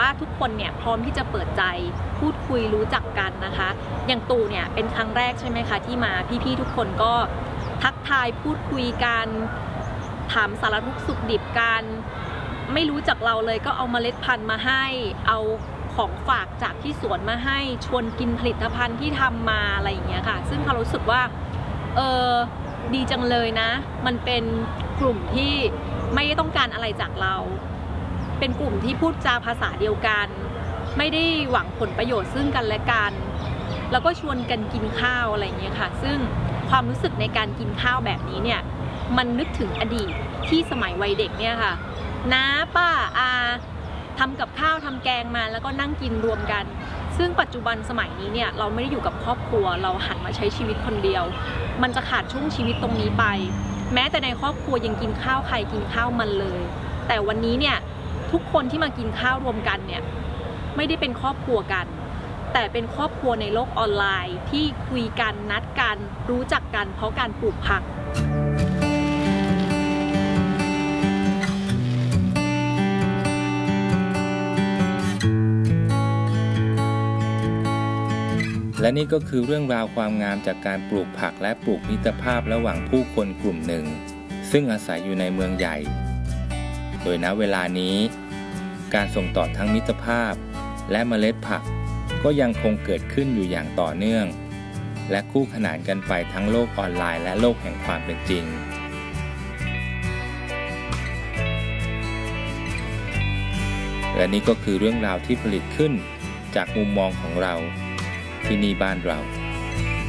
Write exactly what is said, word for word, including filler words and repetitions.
ว่าทุกคนเนี่ยพร้อมที่จะเปิดใจพูดคุยรู้จักกันนะคะอย่างตู่เนี่ยเป็นครั้งแรกใช่ไหมคะที่มาพี่ๆทุกคนก็ทักทายพูดคุยกันถามสารทุกข์สุขดิบกันไม่รู้จักเราเลยก็เอาเมล็ดพันธุ์มาให้เอาของฝากจากที่สวนมาให้ชวนกินผลิตภัณฑ์ที่ทำมาอะไรอย่างเงี้ยค่ะซึ่งเขารู้สึกว่าเออดีจังเลยนะมันเป็นกลุ่มที่ไม่ได้ต้องการอะไรจากเราเป็นกลุ่มที่พูดจาภาษาเดียวกันไม่ได้หวังผลประโยชน์ซึ่งกันและกันแล้วก็ชวนกันกินข้าวอะไรอย่างเงี้ยค่ะซึ่งความรู้สึกในการกินข้าวแบบนี้เนี่ยมันนึกถึงอดีตที่สมัยวัยเด็กเนี่ยค่ะน้าป้าอาทำกับข้าวทำแกงมาแล้วก็นั่งกินรวมกันซึ่งปัจจุบันสมัยนี้เนี่ยเราไม่ได้อยู่กับครอบครัวเราหันมาใช้ชีวิตคนเดียวมันจะขาดช่วงชีวิตตรงนี้ไปแม้แต่ในครอบครัวยังกินข้าวใครกินข้าวมันเลยแต่วันนี้เนี่ยทุกคนที่มากินข้าวรวมกันเนี่ยไม่ได้เป็นครอบครัวกันแต่เป็นครอบครัวในโลกออนไลน์ที่คุยกันนัดกันรู้จักกันเพราะการปลูกผักและนี่ก็คือเรื่องราวความงามจากการปลูกผักและปลูกมิตรภาพระหว่างผู้คนกลุ่มหนึ่งซึ่งอาศัยอยู่ในเมืองใหญ่โดยณเวลานี้การส่งต่อทั้งมิตรภาพและเมล็ดผักก็ยังคงเกิดขึ้นอยู่อย่างต่อเนื่องและคู่ขนานกันไปทั้งโลกออนไลน์และโลกแห่งความเป็นจริงและนี่ก็คือเรื่องราวที่ผลิตขึ้นจากมุมมองของเราที่นี่บ้านเรา